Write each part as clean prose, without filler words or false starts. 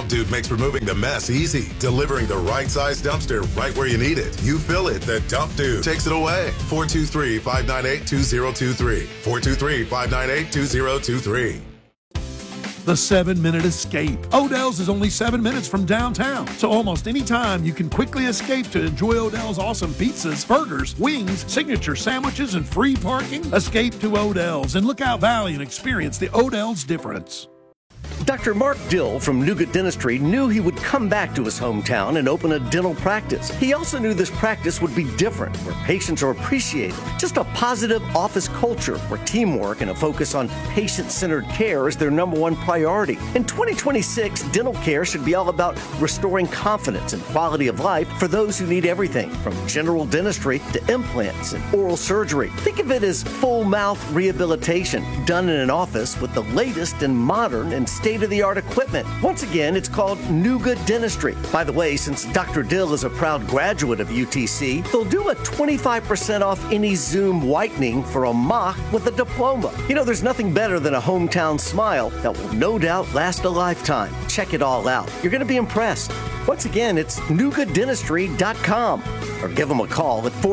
Dump Dude makes removing the mess easy, delivering the right size dumpster right where you need it. You fill it, the Dump Dude takes it away. 423-598-2023. 423-598-2023. The 7-Minute Escape. Odell's is only 7 minutes from downtown, so almost any time you can quickly escape to enjoy Odell's awesome pizzas, burgers, wings, signature sandwiches, and free parking. Escape to Odell's in Lookout Valley and experience the Odell's difference. Dr. Mark Dill from Nougat Dentistry knew he would come back to his hometown and open a dental practice. He also knew this practice would be different, where patients are appreciated. Just a positive office culture where teamwork and a focus on patient-centered care is their number one priority. In 2026, dental care should be all about restoring confidence and quality of life for those who need everything, from general dentistry to implants and oral surgery. Think of it as full mouth rehabilitation done in an office with the latest and modern and state-of-the-art equipment. Once again, it's called Nougat Dentistry. By the way, since Dr. Dill is a proud graduate of UTC, they'll do a 25% off any Zoom whitening for a mock with a diploma. You know, there's nothing better than a hometown smile that will no doubt last a lifetime. Check it all out. You're going to be impressed. Once again, it's nougatdentistry.com or give them a call at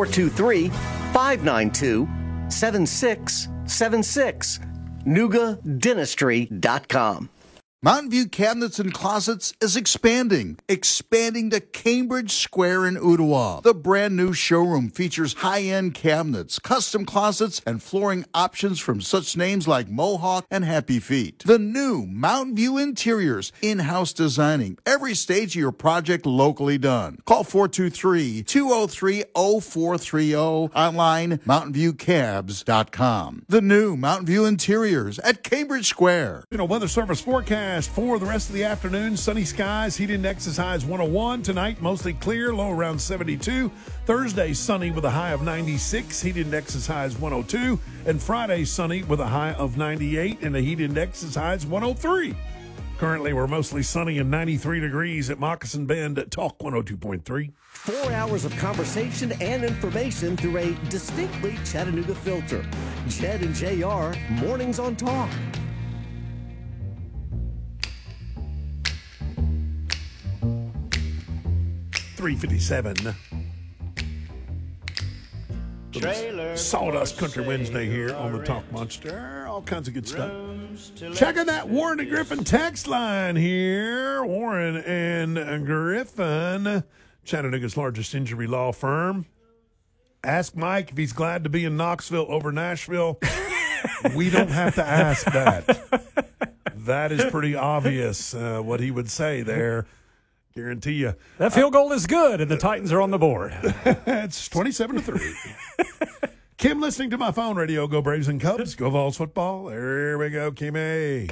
423-592-7676. nougatdentistry.com. Mountain View Cabinets and Closets is expanding to Cambridge Square in Ottawa. The brand new showroom features high-end cabinets, custom closets, and flooring options from such names like Mohawk and Happy Feet. The new Mountain View Interiors, in-house designing, every stage of your project locally done. Call 423-203-0430, online mountainviewcabs.com. The new Mountain View Interiors at Cambridge Square. Weather service forecast for the rest of the afternoon. Sunny skies, heat index is high as 101. Tonight, mostly clear, low around 72. Thursday, sunny with a high of 96. Heat index is high as 102. And Friday, sunny with a high of 98. And the heat index is high as 103. Currently, we're mostly sunny and 93 degrees at Moccasin Bend at Talk 102.3. 4 hours of conversation and information through a distinctly Chattanooga filter. Jed and JR, Mornings on Talk. 3:57. Sawdust Country Wednesday here on the Talk Monster. All kinds of good stuff. Checking that Warren and Griffin text line here. Warren and Griffin, Chattanooga's largest injury law firm. Ask Mike if he's glad to be in Knoxville over Nashville. We don't have to ask that. That is pretty obvious what he would say there. Guarantee you. That field goal is good, and the Titans are on the board. It's 27-3. Kim listening to my phone radio. Go Braves and Cubs. Go Vols football. There we go, Kimmy.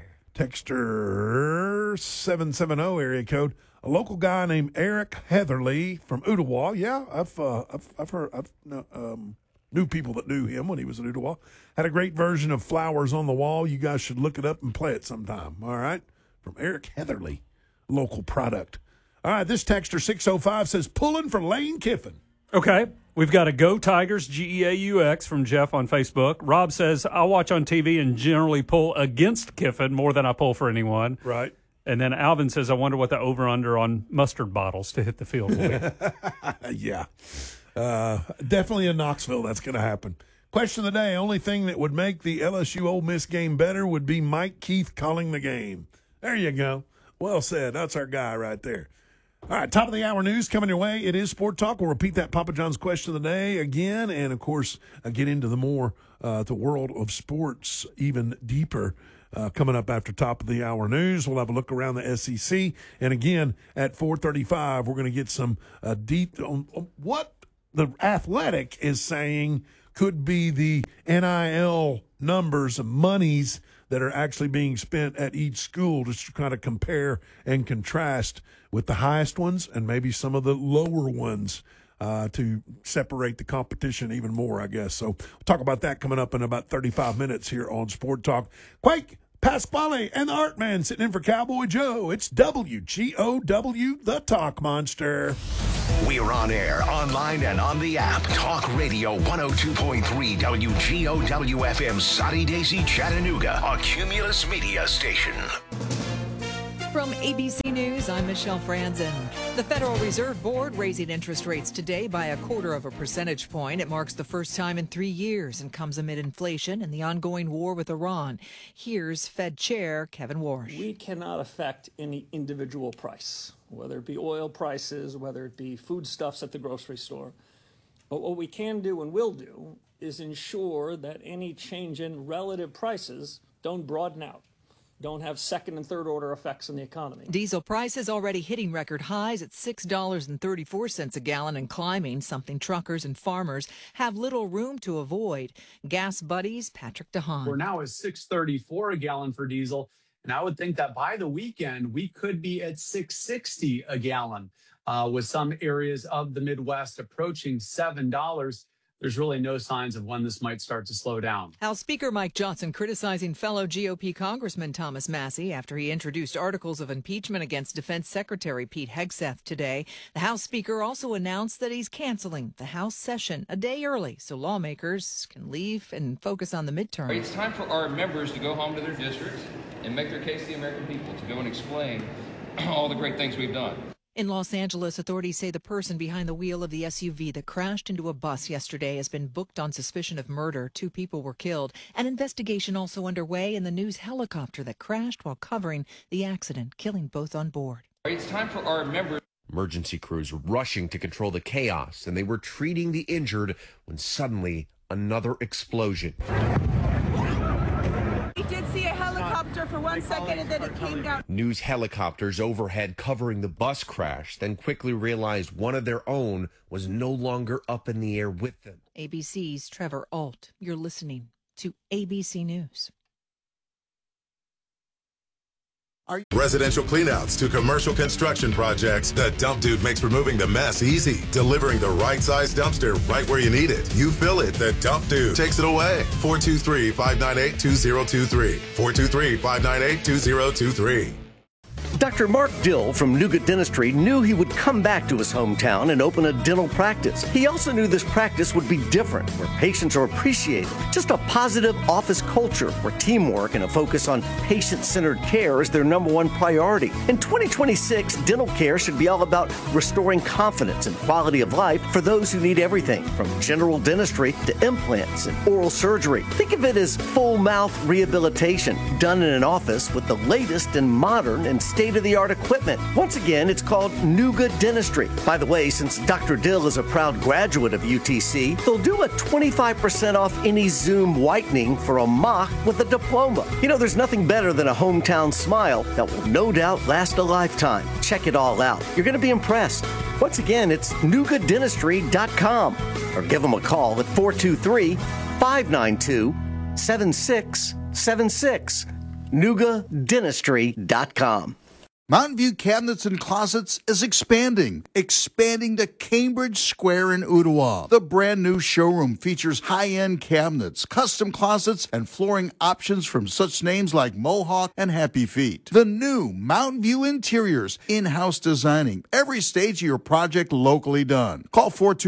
Texter 770 area code. A local guy named Eric Heatherly from Ottawa. Yeah, I've heard. Knew people that knew him when he was in Ottawa. Had a great version of Flowers on the Wall. You guys should look it up and play it sometime. All right, from Eric Heatherly. Local product. All right, this texter 605 says, pulling for Lane Kiffin. Okay, we've got a Go Tigers, GEAUX from Jeff on Facebook. Rob says, I watch on TV and generally pull against Kiffin more than I pull for anyone. Right. And then Alvin says, I wonder what the over-under on mustard bottles to hit the field will be. Yeah. Definitely in Knoxville, that's going to happen. Question of the day, only thing that would make the LSU Ole Miss game better would be Mike Keith calling the game. There you go. Well said. That's our guy right there. All right, top of the hour news coming your way. It is Sport Talk. We'll repeat that Papa John's question of the day again, and, of course, get into the more the world of sports even deeper coming up after top of the hour news. We'll have a look around the SEC. And, again, at 4:35, we're going to get some deep on what the Athletic is saying could be the NIL numbers and monies that are actually being spent at each school, just to kind of compare and contrast with the highest ones and maybe some of the lower ones to separate the competition even more, I guess. So we'll talk about that coming up in about 35 minutes here on Sport Talk. Quake Pasquale and the Art Man sitting in for Cowboy Joe. It's WGOW, the Talk Monster. We're on air, online, and on the app. Talk Radio 102.3 WGOW-FM, Soddy Daisy, Chattanooga, a Cumulus Media station. From ABC News, I'm Michelle Franzen. The Federal Reserve Board raising interest rates today by 0.25 percentage point. It marks the first time in 3 years and comes amid inflation and the ongoing war with Iran. Here's Fed Chair Kevin Warsh. We cannot affect any individual price, whether it be oil prices, whether it be foodstuffs at the grocery store. But what we can do and will do is ensure that any change in relative prices don't broaden out, don't have second and third order effects on the economy. Diesel prices already hitting record highs at $6.34 a gallon and climbing, something truckers and farmers have little room to avoid. Gas Buddies' Patrick DeHaan. We're now at $6.34 a gallon for diesel, and I would think that by the weekend we could be at $6.60 a gallon, with some areas of the Midwest approaching $7. There's really no signs of when this might start to slow down. House Speaker Mike Johnson criticizing fellow GOP Congressman Thomas Massie after he introduced articles of impeachment against Defense Secretary Pete Hegseth today. The House Speaker also announced that he's canceling the House session a day early so lawmakers can leave and focus on the midterm. It's time for our members to go home to their districts and make their case to the American people, to go and explain all the great things we've done. In Los Angeles, authorities say the person behind the wheel of the SUV that crashed into a bus yesterday has been booked on suspicion of murder. 2 people were killed. An investigation also underway in the news helicopter that crashed while covering the accident, killing both on board. It's time for our members. Emergency crews rushing to control the chaos, and they were treating the injured when suddenly another explosion. We did see a helicopter for 1 second and then it came down. News helicopters overhead covering the bus crash, then quickly realized one of their own was no longer up in the air with them. ABC's Trevor Ault. You're listening to ABC News. Residential cleanouts to commercial construction projects, the Dump Dude makes removing the mess easy, delivering the right size dumpster right where you need it. You fill it, the Dump Dude takes it away. 423-598-2023. 423-598-2023. Dr. Mark Dill from Nougat Dentistry knew he would come back to his hometown and open a dental practice. He also knew this practice would be different, where patients are appreciated. Just a positive office culture where teamwork and a focus on patient-centered care is their #1 priority. In 2026, dental care should be all about restoring confidence and quality of life for those who need everything, from general dentistry to implants and oral surgery. Think of it as full mouth rehabilitation done in an office with the latest and modern and state-of-the-art equipment. Once again, it's called Nougat Dentistry. By the way, since Dr. Dill is a proud graduate of UTC, they'll do a 25% off any Zoom whitening for a mock with a diploma. You know, there's nothing better than a hometown smile that will no doubt last a lifetime. Check it all out. You're going to be impressed. Once again, it's nougatdentistry.com or give them a call at 423-592-7676. nougatdentistry.com. Mountain View Cabinets and Closets is expanding to Cambridge Square in Ottawa. The brand new showroom features high-end cabinets, custom closets, and flooring options from such names like Mohawk and Happy Feet. The new Mountain View Interiors, in-house designing, every stage of your project locally done. Call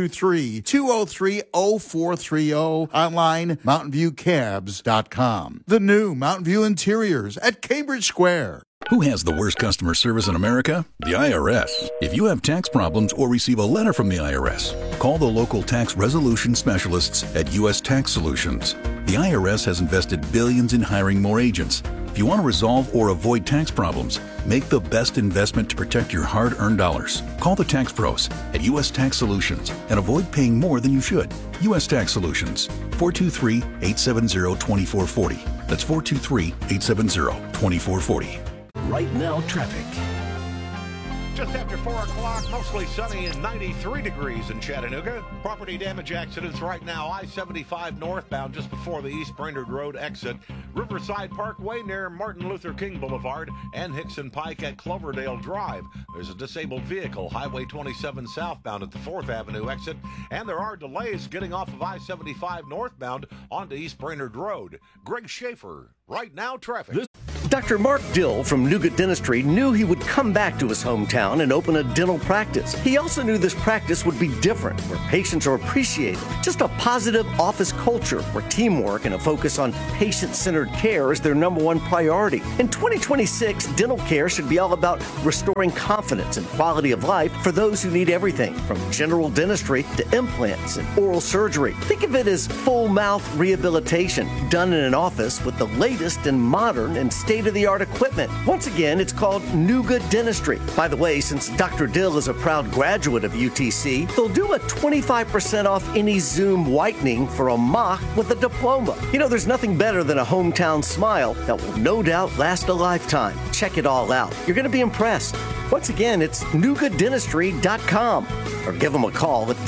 423-203-0430, online mountainviewcabs.com. The new Mountain View Interiors at Cambridge Square. Who has the worst customer service in America? The IRS. If you have tax problems or receive a letter from the IRS, call the local tax resolution specialists at U.S. Tax Solutions. The IRS has invested billions in hiring more agents. If you want to resolve or avoid tax problems, make the best investment to protect your hard-earned dollars. Call the tax pros at U.S. Tax Solutions and avoid paying more than you should. U.S. Tax Solutions, 423-870-2440. That's 423-870-2440. Right now, traffic. Just after 4 o'clock, mostly sunny and 93 degrees in Chattanooga. Property damage accidents right now, I-75 northbound just before the East Brainerd Road exit. Riverside Parkway near Martin Luther King Boulevard and Hickson Pike at Cloverdale Drive. There's a disabled vehicle, Highway 27 southbound at the 4th Avenue exit. And there are delays getting off of I-75 northbound onto East Brainerd Road. Greg Schaefer, Right Now Traffic. Dr. Mark Dill from Nougat Dentistry knew he would come back to his hometown and open a dental practice. He also knew this practice would be different, where patients are appreciated. Just a positive office culture where teamwork and a focus on patient-centered care is their number one priority. In 2026, dental care should be all about restoring confidence and quality of life for those who need everything from general dentistry to implants and oral surgery. Think of it as full mouth rehabilitation done in an office with the latest and modern and state-of-the-art equipment. Once again, it's called Nougat Dentistry. By the way, since Dr. Dill is a proud graduate of UTC, they'll do a 25% off any Zoom whitening for a mock with a diploma. You know, there's nothing better than a hometown smile that will no doubt last a lifetime. Check it all out. You're going to be impressed. Once again, it's nougatdentistry.com or give them a call at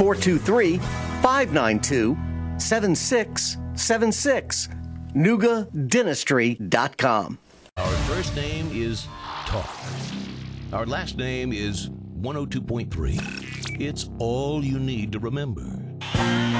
423-592-7676. nougatdentistry.com. Our first name is Talk. Our last name is 102.3. It's all you need to remember.